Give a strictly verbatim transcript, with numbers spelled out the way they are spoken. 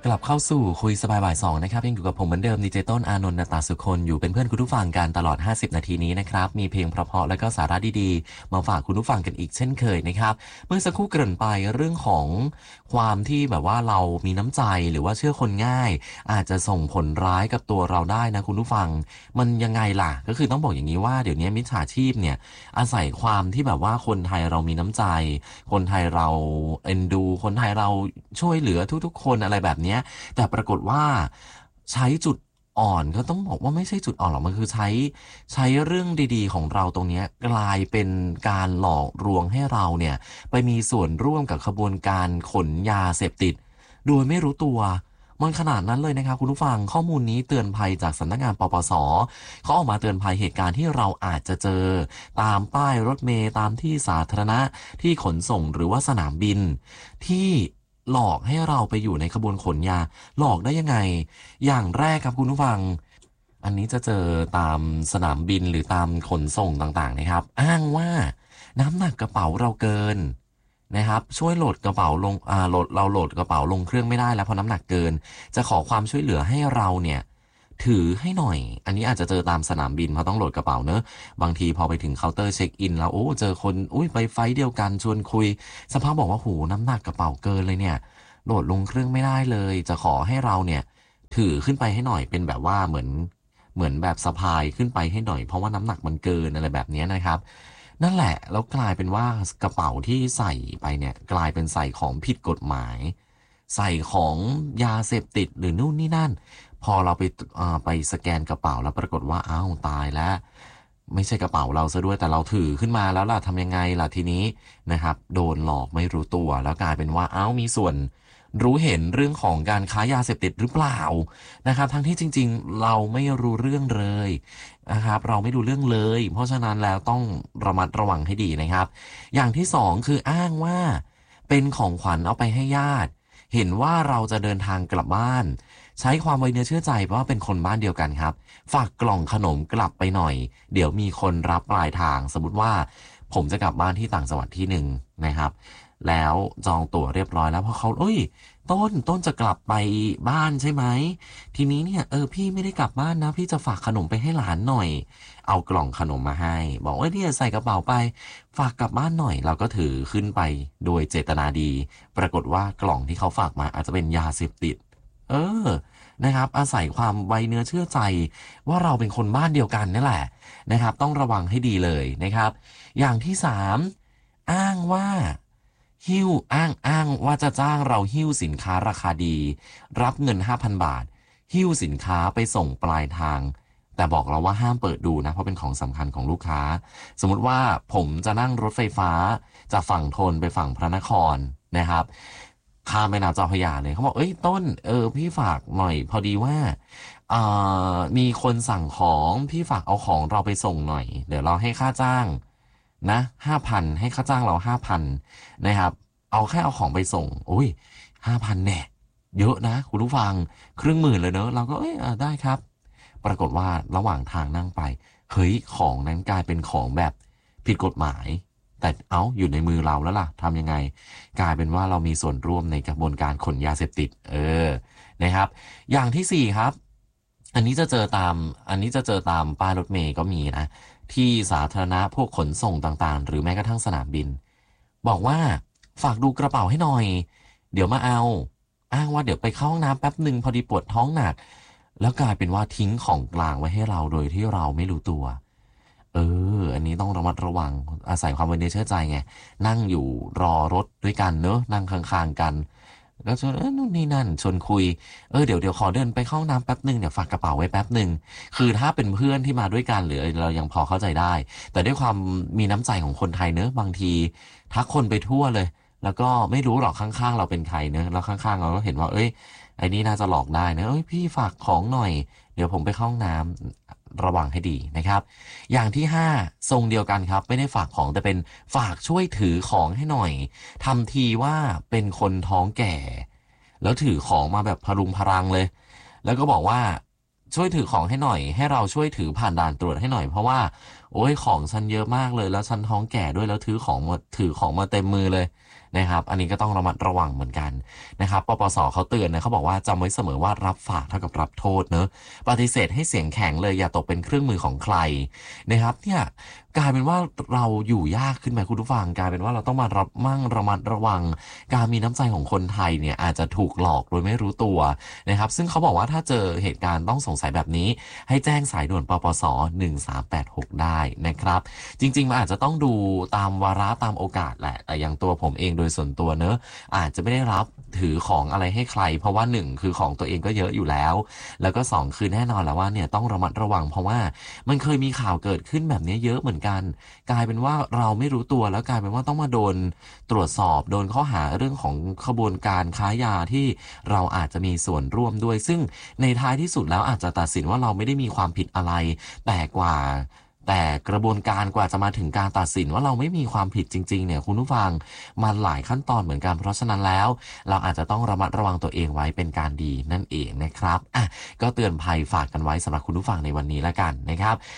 กลับเข้าสู่คุยสบายบ่ายสองนะครับยังอยู่กับผมเหมือนเดิมดีเจต้นอานนท์ นตาสุคนอยู่เป็นเพื่อนคุณผู้ฟังกันตลอดห้าสิบนาทีนี้นะครับมีเพลงเพราะๆและก็สาระดีๆมาฝากคุณผู้ฟังกันอีกเช่นเคยนะครับเมื่อสักครู่เกริ่นไปเรื่องของความที่แบบว่าเรามีน้ำใจหรือว่าเชื่อคนง่ายอาจจะส่งผลร้ายกับตัวเราได้นะคุณผู้ฟังมันยังไงล่ะก็คือต้องบอกอย่างนี้ว่าเดี๋ยวนี้มิจฉาชีพเนี่ยอาศัยความที่แบบว่าคนไทยเรามีน้ำใจคนไทยเราเอ็นดูคนไทยเราช่วยเหลือทุกๆคนอะไรแบบนี้แต่ปรากฏว่าใช้จุดอ่อนก็ต้องบอกว่าไม่ใช่จุดอ่อนหรอกมันคือใช้ใช้เรื่องดีๆของเราตรงนี้กลายเป็นการหลอกลวงให้เราเนี่ยไปมีส่วนร่วมกับขบวนการขนยาเสพติดโดยไม่รู้ตัวมันขนาดนั้นเลยนะครับคุณผู้ฟังข้อมูลนี้เตือนภัยจากสำนักงานปปสเขาออกมาเตือนภัยเหตุการณ์ที่เราอาจจะเจอตามป้ายรถเมล์ตามที่สาธารณะที่ขนส่งหรือว่าสนามบินที่หลอกให้เราไปอยู่ในขบวนขนยาหลอกได้ยังไงอย่างแรกครับคุณผู้ฟังอันนี้จะเจอตามสนามบินหรือตามขนส่งต่างๆนะครับอ้างว่าน้ำหนักกระเป๋าเราเกินนะครับช่วยโหลดกระเป๋าลงอ่าโหลดเราโหลดกระเป๋าลงเครื่องไม่ได้แล้วเพราะน้ำหนักเกินจะขอความช่วยเหลือให้เราเนี่ยถือให้หน่อยอันนี้อาจจะเจอตามสนามบินเพราะต้องโหลดกระเป๋าเนอะบางทีพอไปถึงเคาน์เตอร์เช็คอินแล้วโอ้เจอคนอุ้ยไปไฟล์เดียวกันชวนคุยสภาพบอกว่าโหน้ำหนักกระเป๋าเกินเลยเนี่ยโหลดลงเครื่องไม่ได้เลยจะขอให้เราเนี่ยถือขึ้นไปให้หน่อยเป็นแบบว่าเหมือนเหมือนแบบสะพายขึ้นไปให้หน่อยเพราะว่าน้ำหนักมันเกินอะไรแบบนี้นะครับนั่นแหละแล้วกลายเป็นว่ากระเป๋าที่ใส่ไปเนี่ยกลายเป็นใส่ของผิดกฎหมายใส่ของยาเสพติดหรือนู่นนี่นั่นพอเราไปอ่าไปสแกนกระเป๋าแล้วปรากฏว่าอ้าวตายแล้วไม่ใช่กระเป๋าเราซะด้วยแต่เราถือขึ้นมาแล้วล่ะทำยังไงล่ะทีนี้นะครับโดนหลอกไม่รู้ตัวแล้วกลายเป็นว่าอ้าวมีส่วนรู้เห็นเรื่องของการค้ายาเสพติดหรือเปล่านะครับทั้งที่จริงๆเราไม่รู้เรื่องเลยนะครับเราไม่รู้เรื่องเลยเพราะฉะนั้นแล้วต้องระมัดระวังให้ดีนะครับอย่างที่สองคืออ้างว่าเป็นของขวัญเอาไปให้ญาติเห็นว่าเราจะเดินทางกลับบ้านใช้ความไว้เนื้อเชื่อใจเพราะว่าเป็นคนบ้านเดียวกันครับฝากกล่องขนมกลับไปหน่อยเดี๋ยวมีคนรับปลายทางสมมติว่าผมจะกลับบ้านที่ต่างจังหวัดที่หนึ่งนะครับแล้วจองตั๋วเรียบร้อยแล้วพอเขาเอ้ยต้นต้นจะกลับไปบ้านใช่ไหมทีนี้เนี่ยเออพี่ไม่ได้กลับบ้านนะพี่จะฝากขนมไปให้หลานหน่อยเอากล่องขนมมาให้บอกว่าเนี่ยใส่กระเป๋าไปฝากกลับบ้านหน่อยเราก็ถือขึ้นไปโดยเจตนาดีปรากฏว่ากล่องที่เขาฝากมาอาจจะเป็นยาเสพติดเออนะครับอาศัยความไว้เนื้อเชื่อใจว่าเราเป็นคนบ้านเดียวกันนี่แหละนะครับต้องระวังให้ดีเลยนะครับอย่างที่สามอ้างว่าหิ้วอ้างอ้างว่าจะจ้างเราหิ้วสินค้าราคาดีรับเงิน ห้าพัน บาทหิ้วสินค้าไปส่งปลายทางแต่บอกเราว่าห้ามเปิดดูนะเพราะเป็นของสำคัญของลูกค้าสมมุติว่าผมจะนั่งรถไฟฟ้าจากฝั่งธนไปฝั่งพระนครนะครับข้ามแม่น้ำเจ้าพระยาเลยเขาบอกเอ้ยต้นเออพี่ฝากหน่อยพอดีว่าเอ่อมีคนสั่งของพี่ฝากเอาของเราไปส่งหน่อยเดี๋ยวเราให้ค่าจ้างนะห้าพันให้ค่าจ้างเราห้าพันนะครับเอาแค่เอาของไปส่งโอ้ยห้าพันแน่เยอะนะคุณผู้ฟังครึ่งหมื่นเลยเนอะเราก็เอ้ยอ่าได้ครับปรากฏว่าระหว่างทางนั่งไปเฮ้ยของนั้นกลายเป็นของแบบผิดกฎหมายแต่เอาอยู่ในมือเราแล้วล่ะทำยังไงกลายเป็นว่าเรามีส่วนร่วมในกระบวนการขนยาเสพติดเออนะครับอย่างที่สี่ครับอันนี้จะเจอตามอันนี้จะเจอตามป้ายรถเมล์ก็มีนะที่สาธารณะพวกขนส่งต่างๆหรือแม้กระทั่งสนามบินบอกว่าฝากดูกระเป๋าให้หน่อยเดี๋ยวมาเอาอ้างว่าเดี๋ยวไปเข้าห้องน้ำแป๊บหนึ่งพอดีปวดท้องหนักแล้วกลายเป็นว่าทิ้งของกลางไว้ให้เราโดยที่เราไม่รู้ตัวเอออันนี้ต้องระมัดระวังอาศัยความไว้เนื้อเชื่อใจไงนั่งอยู่รอรถด้วยกันเนอะนั่งข้างๆกันแล้วชวนเออนู่นนี่นั่นชวนคุยเออเดี๋ยวเดี๋ยวขอเดินไปเข้าห้องน้ำแป๊บหนึ่งเดี๋ยวฝากกระเป๋าไว้แป๊บหนึ่งคือถ้าเป็นเพื่อนที่มาด้วยกันหรือเรายังพอเข้าใจได้แต่ด้วยความมีน้ำใจของคนไทยเนอะบางทีทักคนไปทั่วเลยแล้วก็ไม่รู้หรอกข้างๆเราเป็นใครเนอะแล้วข้างๆเราก็เห็นว่าเอ้ยไอ้นี่น่าจะหลอกได้นะเอ้ยพี่ฝากของหน่อยเดี๋ยวผมไปเข้าห้องน้ำระวังให้ดีนะครับอย่างที่ห้าทรงเดียวกันครับไม่ได้ฝากของแต่เป็นฝากช่วยถือของให้หน่อยทำทีว่าเป็นคนท้องแก่แล้วถือของมาแบบพรุงพรังเลยแล้วก็บอกว่าช่วยถือของให้หน่อยให้เราช่วยถือผ่านด่านตรวจให้หน่อยเพราะว่าโอ้ยของฉันเยอะมากเลยแล้วฉันท้องแก่ด้วยแล้วถือของมาถือของมาเต็มมือเลยนะครับอันนี้ก็ต้องระมัดระวังเหมือนกันนะครับปปสเขาเตือนนะเขาบอกว่าจำไว้เสมอว่ารับฝากเท่ากับรับโทษเนอะปฏิเสธให้เสียงแข็งเลยอย่าตกเป็นเครื่องมือของใครนะครับเนี่ยกลายเป็นว่าเราอยู่ยากขึ้นไหมคุณผู้ฟังกลายเป็นว่าเราต้องมารับมั่งระมัดระวังการมีน้ำใจของคนไทยเนี่ยอาจจะถูกหลอกโดยไม่รู้ตัวนะครับซึ่งเขาบอกว่าถ้าเจอเหตุการณ์ต้องสงสัยแบบนี้ให้แจ้งสายด่วนปปสหนึ่งสามแปดหกได้นะครับจริงๆมันอาจจะต้องดูตามวาระตามโอกาสแหละแต่อย่างตัวผมเองโดยส่วนตัวเนอะอาจจะไม่ได้รับถือของอะไรให้ใครเพราะว่าหนึ่งคือของตัวเองก็เยอะอยู่แล้วแล้วก็สองคือแน่นอนแล้วว่าเนี่ยต้องระมัดระวังเพราะว่ามันเคยมีข่าวเกิดขึ้นแบบนี้เยอะเหมือนกันกลายเป็นว่าเราไม่รู้ตัวแล้วกลายเป็นว่าต้องมาโดนตรวจสอบโดนข้อหาเรื่องของขบวนการค้ายาที่เราอาจจะมีส่วนร่วมด้วยซึ่งในท้ายที่สุดแล้วอาจจะตัดสินว่าเราไม่ได้มีความผิดอะไรแต่กว่าแต่กระบวนการกว่าจะมาถึงการตัดสินว่าเราไม่มีความผิดจริงๆเนี่ยคุณผู้ฟังมันหลายขั้นตอนเหมือนกันเพราะฉะนั้นแล้วเราอาจจะต้องระมัดระวังตัวเองไว้เป็นการดีนั่นเองนะครับอ่ะก็เตือนภัยฝากกันไว้สำหรับคุณผู้ฟังในวันนี้แล้วกันนะครับ